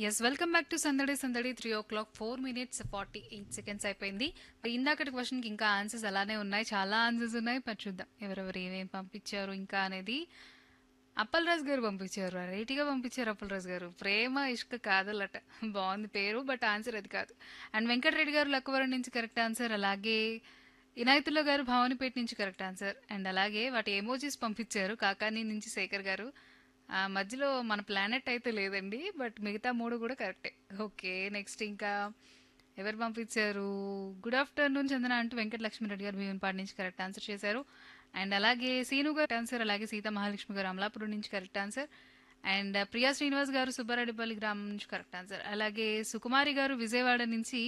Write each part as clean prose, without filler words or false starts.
Yes. Welcome back to సందడి సందడి 3:04 48 seconds అయిపోయింది. మరి ఇందాకటి క్వెషన్‌కి ఇంకా ఆన్సర్స్ అలానే ఉన్నాయి. చాలా ఆన్సర్స్ ఉన్నాయి. మరి చూద్దాం ఎవరెవరు ఏమేమి పంపించారు ఇంకా అనేది. అప్పలరాజు గారు పంపించారు. వెరైటీగా పంపించారు అప్పలరాజు గారు. ప్రేమ ఇష్క కాదలట. బాగుంది పేరు బట్ ఆన్సర్ అది కాదు. అండ్ వెంకటరెడ్డి గారు లక్కవరం నుంచి కరెక్ట్ ఆన్సర్. అలాగే ఇనాయతుల్లా గారు భవానీపేట నుంచి కరెక్ట్ ఆన్సర్. అండ్ అలాగే వాటి ఎమోజీస్ పంపించారు. కాకాని నుంచి శేఖర్ గారు. మధ్యలో మన ప్లానెట్ అయితే లేదండి బట్ మిగతా మూడు కూడా కరెక్టే. ఓకే నెక్స్ట్ ఇంకా ఎవరు పంపించారు? గుడ్ ఆఫ్టర్నూన్ చందన అంటూ వెంకట లక్ష్మీరెడ్డి గారు భీవన్పాడు నుంచి కరెక్ట్ ఆన్సర్ చేశారు. అండ్ అలాగే సీను గారు ఆన్సర్. అలాగే సీతా మహాలక్ష్మి గారు అమలాపురం నుంచి correct answer. And Priya Srinivas గారు సుబ్బారెడ్డిపల్లి గ్రామం నుంచి కరెక్ట్ ఆన్సర్. అలాగే సుకుమారి గారు విజయవాడ నుంచి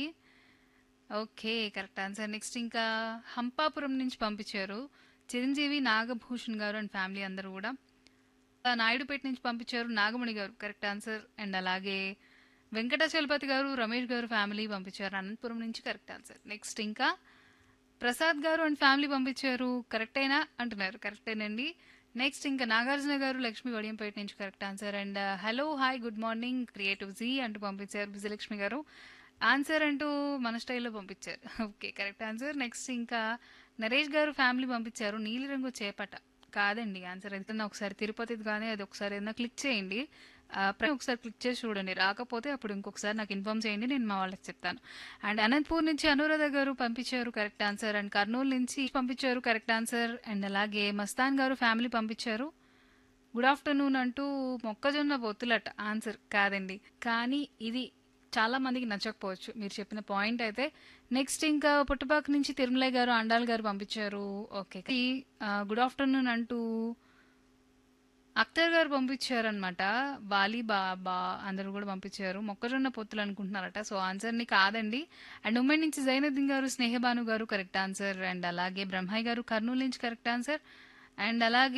ఓకే కరెక్ట్ ఆన్సర్. నెక్స్ట్ ఇంకా హంపాపురం నుంచి పంపించారు. చిరంజీవి నాగభూషణ్ గారు అండ్ ఫ్యామిలీ అందరూ కూడా నాయుడుపేట నుంచి పంపించారు. నాగమణి గారు కరెక్ట్ ఆన్సర్. అండ్ అలాగే వెంకటాచలపతి గారు రమేష్ గారు ఫ్యామిలీ పంపించారు. అనంతపురం నుంచి కరెక్ట్ ఆన్సర్. నెక్స్ట్ ఇంకా ప్రసాద్ గారు అండ్ ఫ్యామిలీ పంపించారు. కరెక్టేనా అంటున్నారు. కరెక్టేనండి. నెక్స్ట్ ఇంకా నాగార్జున గారు లక్ష్మి వడియంపేట నుంచి correct answer. And hello hi good morning creative G అంటూ పంపించారు విజయలక్ష్మి గారు. ఆన్సర్ అంటూ మన స్టైల్లో పంపించారు. Okay correct answer. నెక్స్ట్ ఇంకా నరేష్ గారు ఫ్యామిలీ పంపించారు. నీలిరంగు చేపట కాదండి ఆన్సర్. ఏదైనా ఒకసారి తిరుపతిది కానీ అది ఒకసారి ఏదైనా క్లిక్ చేయండి. ఒకసారి క్లిక్ చేసి చూడండి. రాకపోతే అప్పుడు ఇంకొకసారి నాకు ఇన్ఫార్మ్ చేయండి. నేను మా వాళ్ళకి చెప్తాను. అండ్ అనంతపూర్ నుంచి అనురాధ గారు పంపించారు కరెక్ట్ ఆన్సర్. అండ్ కర్నూలు నుంచి పంపించారు కరెక్ట్ ఆన్సర్. అండ్ అలాగే మస్తాన్ గారు ఫ్యామిలీ పంపించారు. గుడ్ ఆఫ్టర్నూన్ అంటూ మొక్కజొన్న పొత్తులట ఆన్సర్ కాదండి. కానీ ఇది చాలా మందికి నచ్చకపోవచ్చు మీరు చెప్పిన పాయింట్ అయితే. నెక్స్ట్ ఇంకా పుట్టపాక నుంచి తిరుమలయ్య గారు అండాల్ గారు పంపించారు. ఓకే గుడ్ ఆఫ్టర్నూన్ అంటూ అఖ్తర్ గారు పంపించారనమాట. బాలీ బాబా అందరూ కూడా పంపించారు. మొక్కజొన్న పొత్తులు అనుకుంటున్నారట. సో ఆన్సర్ని కాదండి. అండ్ ఉమ్మడి నుంచి జైనుద్దీన్ గారు స్నేహబాను గారు కరెక్ట్ ఆన్సర్. అండ్ అలాగే బ్రహ్మయ్య గారు కర్నూలు నుంచి కరెక్ట్ ఆన్సర్. అండ్ అలాగే